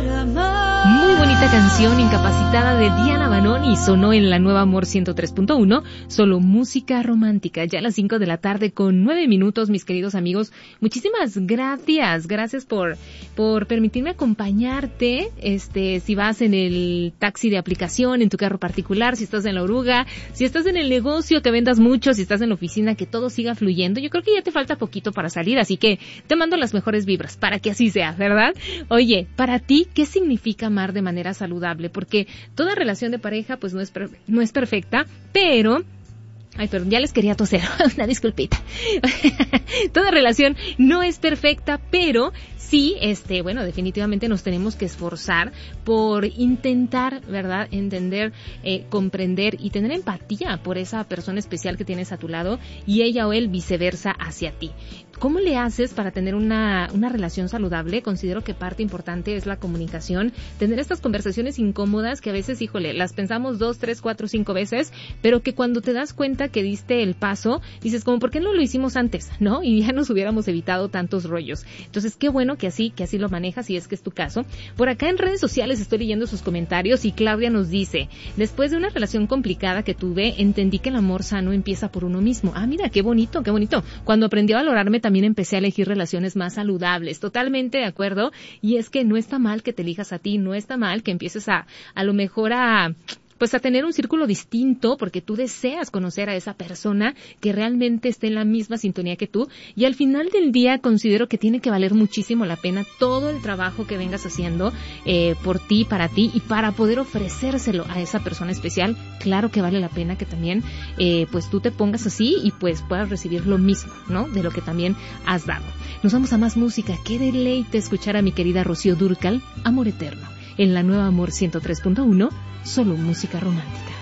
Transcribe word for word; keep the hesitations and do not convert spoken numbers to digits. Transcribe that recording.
Muy bonita canción, Incapacitada, de Diana Banoni, sonó en la Nueva Amor ciento tres punto uno, solo música romántica, ya a las cinco de la tarde con nueve minutos, mis queridos amigos. Muchísimas gracias, gracias por por permitirme acompañarte, este, si vas en el taxi de aplicación, en tu carro particular, si estás en la oruga, si estás en el negocio, que vendas mucho, si estás en la oficina, que todo siga fluyendo. Yo creo que ya te falta poquito para salir, así que te mando las mejores vibras para que así sea, ¿verdad? Oye, para ti, ¿qué significa amar de manera saludable? Porque toda relación de pareja pues no es per- no es perfecta, pero Ay, perdón, ya les quería toser, una disculpita. Toda relación no es perfecta, pero sí, este, bueno, definitivamente nos tenemos que esforzar por intentar, ¿verdad?, entender, eh, comprender y tener empatía por esa persona especial que tienes a tu lado y ella o él viceversa hacia ti. ¿Cómo le haces para tener una, una relación saludable? Considero que parte importante es la comunicación, tener estas conversaciones incómodas que a veces, híjole, las pensamos dos, tres, cuatro, cinco veces, pero que cuando te das cuenta que diste el paso, dices como, ¿por qué no lo hicimos antes? ¿No? Y ya nos hubiéramos evitado tantos rollos. Entonces, qué bueno que así, que así lo manejas, si es que es tu caso. Por acá en redes sociales estoy leyendo sus comentarios y Claudia nos dice, después de una relación complicada que tuve, entendí que el amor sano empieza por uno mismo. Ah, mira, qué bonito, qué bonito. Cuando aprendí a valorarme también empecé a elegir relaciones más saludables. Totalmente de acuerdo. Y es que no está mal que te elijas a ti, no está mal que empieces a, a lo mejor a... pues a tener un círculo distinto porque tú deseas conocer a esa persona que realmente esté en la misma sintonía que tú, y al final del día considero que tiene que valer muchísimo la pena todo el trabajo que vengas haciendo eh, por ti, para ti y para poder ofrecérselo a esa persona especial. Claro que vale la pena que también eh, pues tú te pongas así y pues puedas recibir lo mismo, ¿no?, de lo que también has dado. Nos vamos a más música. Qué deleite escuchar a mi querida Rocío Dúrcal, Amor Eterno, en la Nueva Amor ciento tres punto uno, solo música romántica.